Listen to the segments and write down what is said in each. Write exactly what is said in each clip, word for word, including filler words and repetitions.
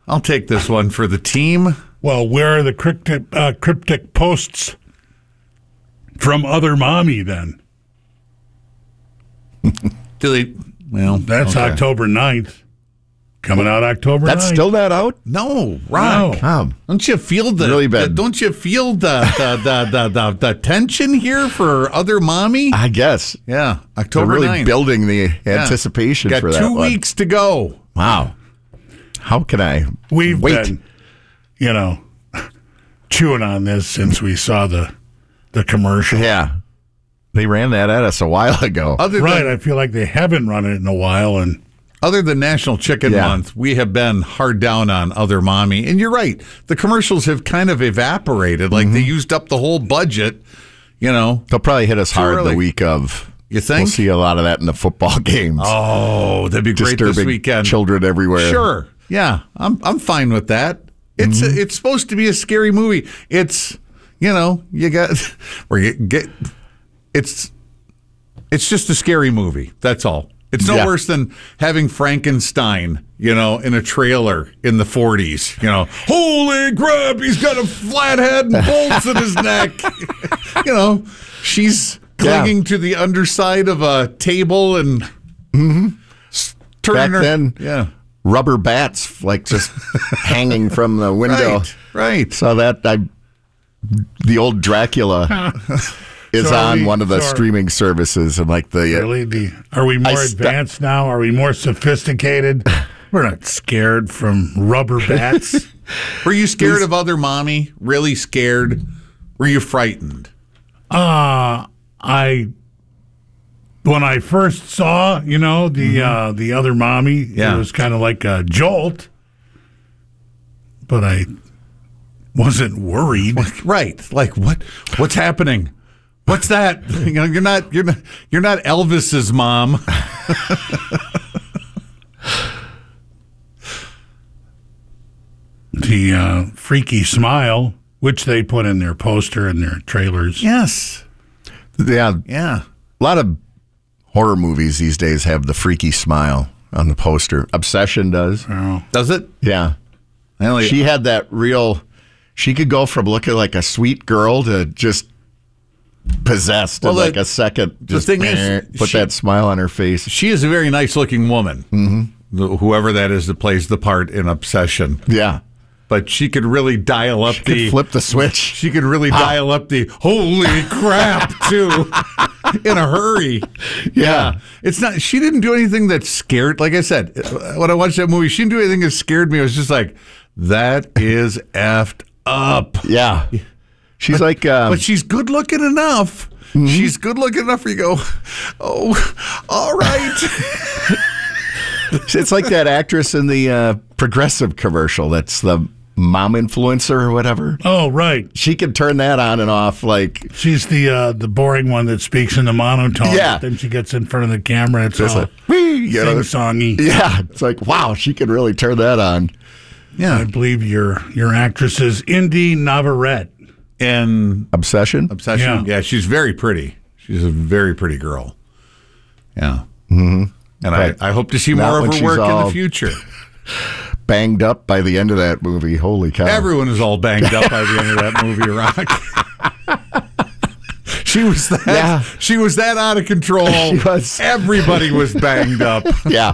I'll take this one for the team. Well, where are the cryptic, uh, cryptic posts from Other Mommy then? Do they? Well, That's okay. October ninth. Coming out October That's ninth. still not out? No, Rock. No. Um, Don't you feel the, Really bad. the don't you feel the the, the, the, the the tension here for Other Mommy? I guess. Yeah, They're October really ninth. building the Yeah. anticipation Got for that two one. weeks to go. Wow. How can I We've wait? been, you know, chewing on this since we saw the the commercial. Yeah. They ran that at us a while ago. Other Right, than I feel like they haven't run it in a while, and other than National Chicken Yeah. Month, we have been hard down on Other Mommy. And you're right, the commercials have kind of evaporated. Like they used up the whole budget. You know, They'll probably hit us hard early. the week of. You think? We'll see a lot of that in the football games. oh, that'd be great Disturbing this weekend. children everywhere. Sure. Yeah, I'm I'm fine with that. It's Mm-hmm. it's supposed to be a scary movie. It's you know you got where you get it's it's just a scary movie. That's all. It's no Yeah. worse than having Frankenstein, you know, in a trailer in the forties. You know, holy crap, he's got a flat head and bolts in his neck. You know, she's Yeah. clinging to the underside of a table and s- turning Back her. then, yeah. rubber bats like just hanging from the window. Right, right. So that I, the old Dracula is So are on we- one of the so are- streaming services, and like the really, the, are we more I st- advanced now? Are we more sophisticated? We're not scared from rubber bats. Were you scared of Other Mommy? Really scared? Were you frightened? Uh, I when I first saw, you know, the uh, the Other Mommy, Yeah. it was kind of like a jolt, but I wasn't worried. Right. Like what what's happening? What's that? You know, you're not you're not you're not Elvis's mom. The uh, freaky smile, which they put in their poster and their trailers. Yes. yeah, Yeah. a lot of horror movies these days have the freaky smile on the poster. Obsession does. Oh. Does it? Yeah, I only, she had that real. She could go from looking like a sweet girl to just possessed Well, in the- like a second. Just thing is, eh, put she- that smile on her face. she is a very nice looking woman. Mm-hmm. Whoever that is that plays the part in Obsession. Yeah, But she could really dial up she the could flip the switch. She could really dial up the holy crap too in a hurry. Yeah. It's not, she didn't do anything that scared, like I said, when I watched that movie, she didn't do anything that scared me. I was just like, that is effed up. Yeah, she's like. Um, But she's good looking enough. She's good looking enough for you to go, oh, all right. It's like that actress in the uh, Progressive commercial. That's the mom influencer or whatever. Oh, right. She can turn that on and off like She's the uh, the boring one that speaks in the monotone. Yeah. But then she gets in front of the camera. It's just all like, whee, you know, sing-songy. yeah. It's like, wow, she can really turn that on. I Yeah. believe your your actress is Indy Navarrete. And Obsession. Obsession. Yeah. Yeah. She's very pretty. She's a very pretty girl. Yeah. Mm-hmm. And I, Right. I hope to see Not more when of her she's work in all- the future. Banged up by the end of that movie. Holy cow. Everyone is all banged up by the end of that movie, Rock. She was that. Yeah. She was that out of control. She was. Everybody was banged up. Yeah.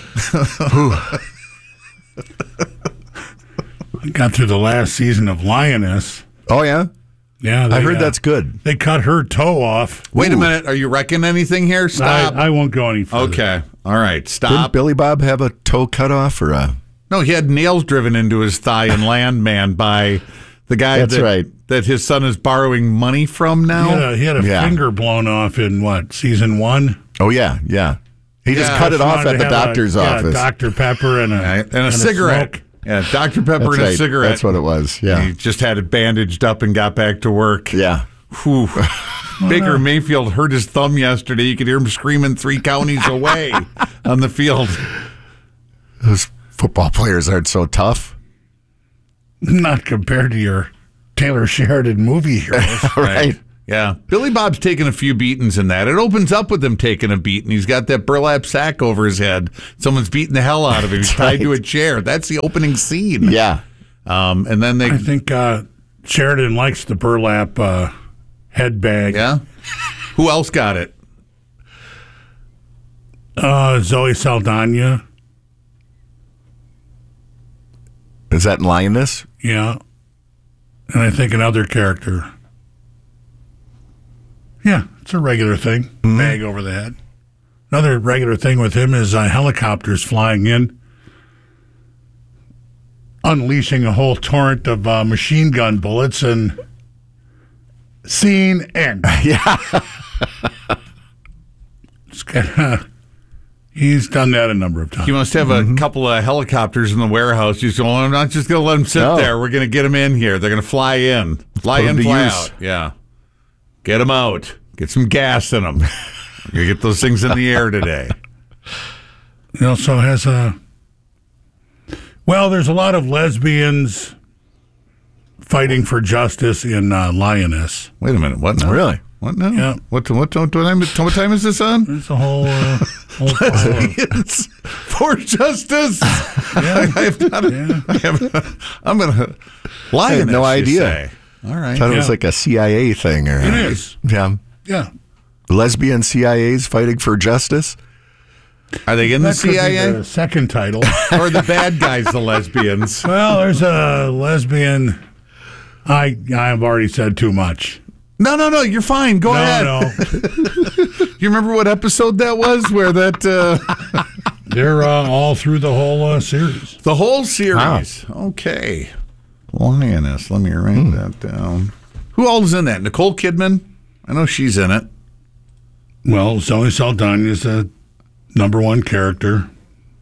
Got through the last season of Lioness. Oh, yeah? Yeah, they, I heard uh, that's good. They cut her toe off. Wait a Ooh. minute. Are you wrecking anything here? Stop. I, I won't go any further. okay. All right. Didn't Stop. Billy Bob have a toe cut off or a. No, he had nails driven into his thigh in Landman by the guy That's that, right. that his son is borrowing money from He now. had a, he had a Yeah. finger blown off in what, season one? Oh, yeah, yeah. He just Yeah, cut it Just off wanted at to the have a- doctor's yeah, office. Doctor Pepper and a, and a cigarette. smoke. Yeah, Doctor Pepper That's and a right. cigarette. That's what it was. Yeah. He just had it bandaged up and got back to work. Yeah. Whew. Baker Mayfield hurt his thumb yesterday. You could hear him screaming three counties away on the field. Those football players aren't so tough. Not compared to your Taylor Sheridan movie heroes. Right. Yeah. Billy Bob's taking a few beatings in that. It opens up with him taking a beating. He's got that burlap sack over his head. Someone's beating the hell out of him. He's tied right. to a chair. That's the opening scene. Yeah. Um, and then they. I think uh, Sheridan likes the burlap uh, head bag. Yeah. Who else got it? Uh, Zoe Saldana. Is that in Lioness? Yeah. And I think another character. Yeah, it's a regular thing. Mm-hmm. Bag over the head. Another regular thing with him is uh, helicopters flying in, unleashing a whole torrent of uh, machine gun bullets, and scene end. Yeah. It's kinda, he's done that a number of times. He must have mm-hmm. a couple of helicopters in the warehouse. He's going, I'm not just going to let them sit no. there. We're going to get them in here. They're going to fly in. Fly in, fly use. out. Yeah. Get them out. Get some gas in them. We're going to get those things in the air today. He also has a... Well, there's a lot of lesbians fighting for justice in uh, Lioness. Wait a minute. What now? Really? What now? Yeah. What, what, what, what, time, what time is this on? There's a whole... Uh, whole lesbians for justice. Yeah. I have not, yeah. I have, I'm going to... Lioness, I had no idea. Say. All right. I thought yeah. it was like a C I A thing. Or, It is. Yeah. Yeah. Lesbian C I As fighting for justice? Are they in the That could C I A? be the second title. Or are the bad guys the lesbians? Well, there's a lesbian... I, I've already said too much. No, no, no. You're fine. Go no, ahead. No. You remember what episode that was where that... Uh, They're uh, all through the whole uh, series. the whole series. Wow. Okay. Lioness. Let me write hmm. that down. Who all is in that? Nicole Kidman? I know she's in it. Well, Zoe Saldana is the number one character.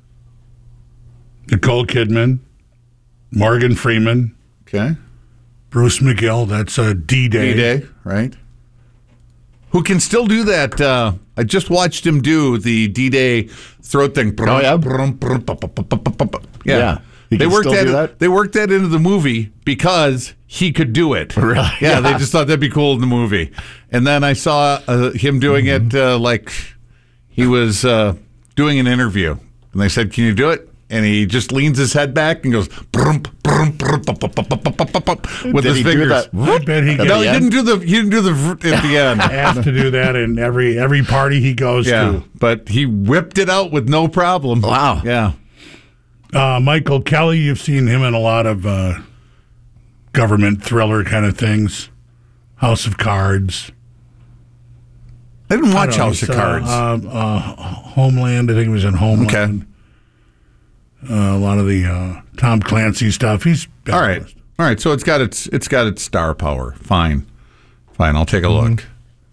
Nicole Kidman, Morgan Freeman, Okay. Bruce McGill. That's a D-Day. D-Day, right? Who can still do that? Uh, I just watched him do the D-Day throat thing. Oh, yeah? Yeah. Yeah. He They can worked still that, do that? They worked that into the movie because he could do it. Really? Yeah, Yeah. they just thought that'd be cool in the movie. And then I saw uh, him doing Mm-hmm. it uh, like he was uh, doing an interview. And they said, "Can you do it?" And he just leans his head back and goes brum, brum, brum, bum, bum, bum, bum, bum, bum, bum, with Did his he do fingers. that? I bet he No, gets he didn't do the. He didn't do the v- at the end. asked to do that in every every party he goes Yeah, to. but he whipped it out with no problem. Wow. Yeah. Uh, Michael Kelly, you've seen him in a lot of uh, government thriller kind of things. House of Cards. I didn't watch I don't know, House of he's, uh, Cards. Uh, uh, Homeland, I think it was in Homeland. Okay. Uh, a lot of the uh, Tom Clancy stuff. He's been All right. All right. So it's got its it's got its star power. Fine. Fine. I'll take a Mm-hmm. look.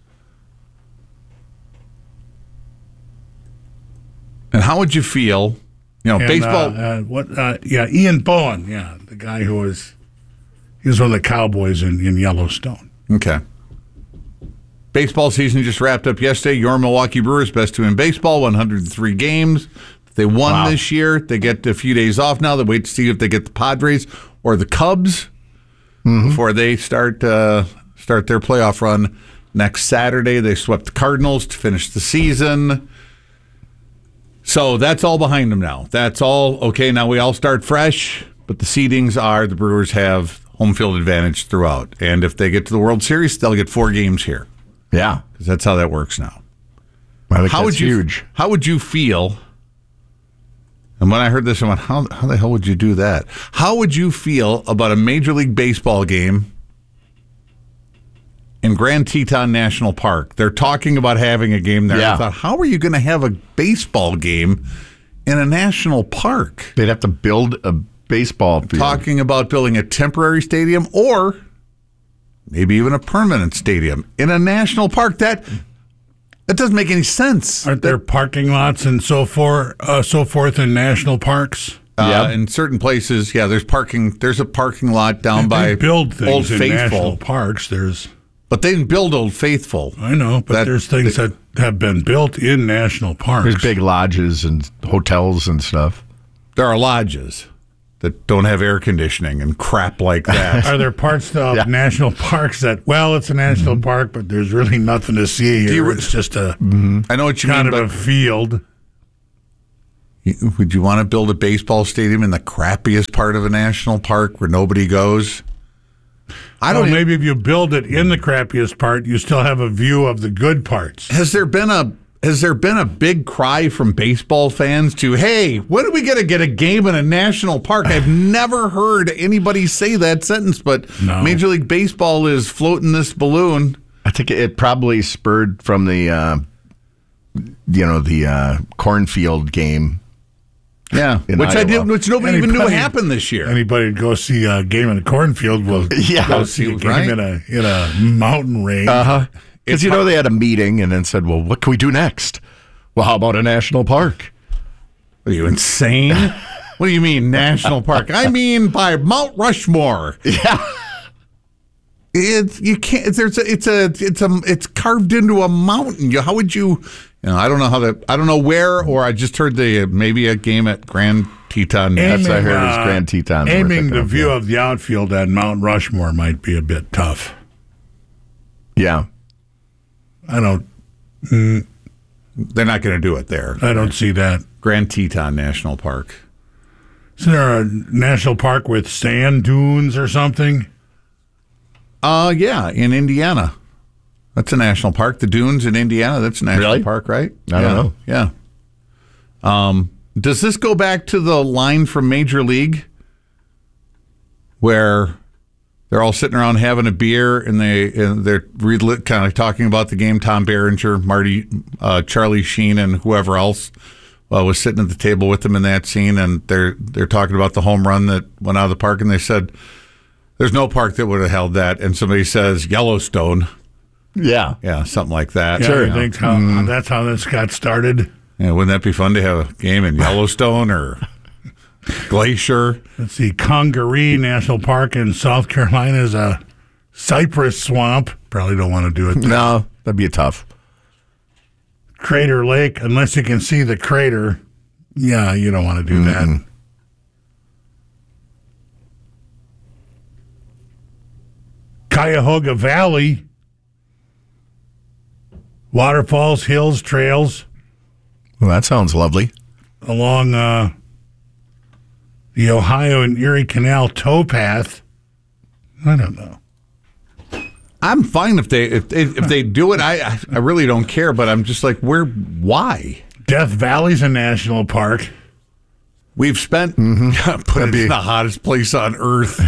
And how would you feel? You know, And, baseball. Uh, uh, what? Uh, yeah, Ian Bowen. Yeah, the guy who was he was one of the cowboys in, in Yellowstone. Okay. Baseball season just wrapped up yesterday. Your Milwaukee Brewers, best two in baseball, one hundred three games. They won Wow. this year. They get a few days off now. They wait to see if they get the Padres or the Cubs mm-hmm. before they start uh, start their playoff run next Saturday. They swept the Cardinals to finish the season. So that's all behind them now. That's all okay. Now we all start fresh, but the seedings are the Brewers have home field advantage throughout. And if they get to the World Series, they'll get four games here. Yeah. Because that's how that works now. I think how that's would you, huge. How would you feel? And when I heard this, I went, how, how the hell would you do that? How would you feel about a Major League Baseball game in Grand Teton National Park? They're talking about having a game there. Yeah. I thought, how are you going to have a baseball game in a national park? They'd have to build a baseball field. Talking about building a temporary stadium or maybe even a permanent stadium in a national park. That that doesn't make any sense. Aren't there parking lots and so forth, uh, so forth in national parks? Uh, Yeah. In certain places, yeah, there's parking. There's a parking lot down They by build things Old in Faithful, national parks. There's but they didn't build Old Faithful. I know, but That- there's things that have been built in national parks. There's big lodges and hotels and stuff. There are lodges. that don't have air conditioning and crap like that. Are there parts of Yeah. national parks that, well, it's a national Mm-hmm. park, but there's really nothing to see here. you- It's just a I know what you kind mean, of but a field. you- would you want to build a baseball stadium in the crappiest part of a national park where nobody goes? I Well, don't. maybe if you build it in the crappiest part, you still have a view of the good parts. Has there been a has there been a big cry from baseball fans to, hey, when are we going to get a game in a national park? I've never heard anybody say that sentence, but No. Major League Baseball is floating this balloon. I think it probably spurred from the, uh, you know, the uh, cornfield game. Yeah, In which I Iowa. did, which nobody even knew Anybody- happened this year. Anybody would go see a game in a cornfield will Yeah. go see a game Right. in a in a mountain range. Uh-huh. Because, you know, they had a meeting and then said, well, what can we do next? Well, how about a national park? Are you insane? What do you mean national park? I mean by Mount Rushmore. Yeah. It's you can't. There's a. It's a. It's a. It's carved into a mountain. You, how would you? You know, I don't know how that. I don't know where. Or I just heard the maybe a game at Grand Teton. That's what I heard uh, was Grand Tetons. we're Aiming thinking the of, view yeah. of the outfield at Mount Rushmore might be a bit tough. Yeah. I don't. They're not going to do it there. I don't see that. Grand Teton National Park. Isn't there a national park with sand dunes or something? Uh yeah, in Indiana. That's a national park. The Dunes in Indiana. That's a national Really? park, right? I yeah, don't know. Yeah. Um, does this go back to the line from Major League, where they're all sitting around having a beer and they and they're re- kind of talking about the game? Tom Berenger, Marty, uh, Charlie Sheen, and whoever else uh, was sitting at the table with them in that scene, and they're they're talking about the home run that went out of the park, and they said, "There's no park that would have held that," and somebody says Yellowstone. Yeah. Yeah, something like that. Yeah, you I know. think how, that's how this got started. Yeah, wouldn't that be fun to have a game in Yellowstone or Glacier? Let's see, Congaree National Park in South Carolina is a cypress swamp. Probably don't want to do it. No, that'd be tough. Crater Lake, unless you can see the crater. Yeah, you don't want to do that. Cuyahoga Valley. Waterfalls, hills, trails Well, that sounds lovely. along uh, the Ohio and Erie Canal towpath. I don't know. I'm fine if they if if, if they do it. I I- I really don't care. But I'm just like, where? Why? Death Valley's a national park. We've spent Mm-hmm. put it in the hottest place on earth.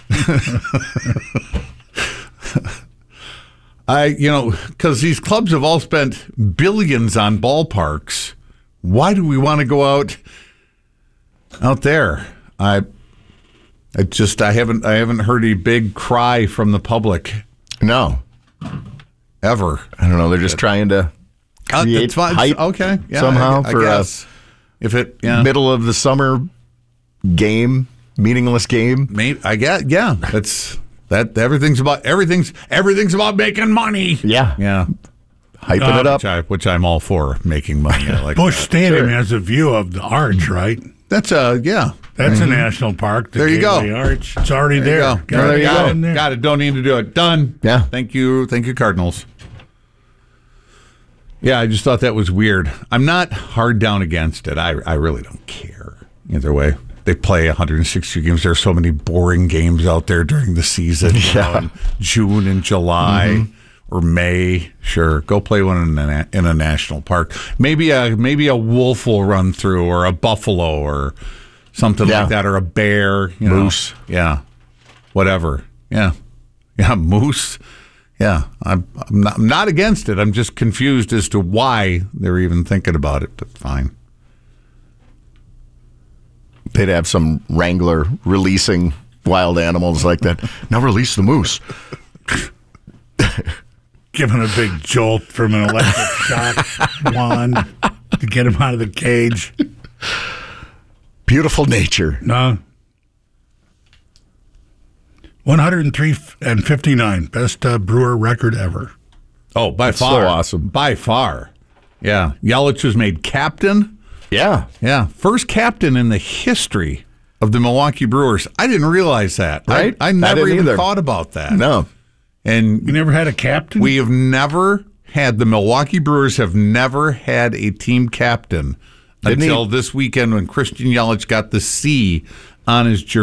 I you know because these clubs have all spent billions on ballparks. Why do we want to go out out there? I I just I haven't I haven't heard a big cry from the public No. ever. I don't know. They're just trying to Uh, create it's fine. hype Okay, yeah, somehow I, I for a guess. if it yeah middle of the summer game, meaningless game. Maybe, I get, yeah. That's that. Everything's about everything's everything's about making money. Yeah. Yeah, Hyping it up. which, I, which I'm all for, making money. I like Busch that. Stadium has a view of the arch, right? That's uh, yeah. That's a national park. The There you go. Gateway Arch. It's already There there. you go. Got There it, you got go. it in there. Got it. Don't need to do it. Done. Yeah. Thank you. Thank you, Cardinals. Yeah, I just thought that was weird. I'm not hard down against it. I I really don't care either way. They play one hundred sixty games. There are so many boring games out there during the season. You know, Yeah. in June and July or May. Sure, go play one in a, na- in a national park. Maybe a maybe a wolf will run through, or a buffalo, or something Yeah. like that, or a bear. You know? Moose. Yeah, whatever. Yeah, yeah, moose. Yeah, I'm, I'm, not, I'm not against it. I'm just confused as to why they're even thinking about it, but fine. They'd have some wrangler releasing wild animals like that. Now release the moose. Giving a big jolt from an electric shock wand to get him out of the cage. Beautiful nature. No. one hundred three and fifty-nine. Best uh, Brewer record ever. Oh, by That's so far. awesome. By far. Yeah. Yelich was made captain. Yeah. Yeah. First captain in the history of the Milwaukee Brewers. I didn't realize that. Right? I, I I never didn't even either. thought about that. No. And You never had a captain? we have never had, the Milwaukee Brewers have never had a team captain Didn't until he- this weekend when Christian Yelich got the C on his jersey.